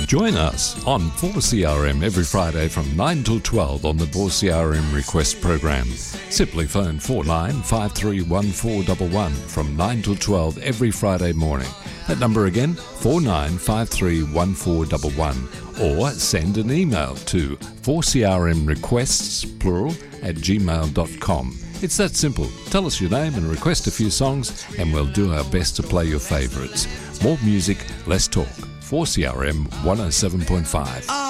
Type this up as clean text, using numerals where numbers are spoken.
Join us on 4CRM every Friday from 9 till 12 on the 4CRM Request program. Simply phone 49531411 from 9 till 12 every Friday morning. That number again, 49531411, or send an email to 4crmrequests, plural, @gmail.com. It's that simple. Tell us your name and request a few songs, and we'll do our best to play your favourites. More music, less talk. 4CRM 107.5.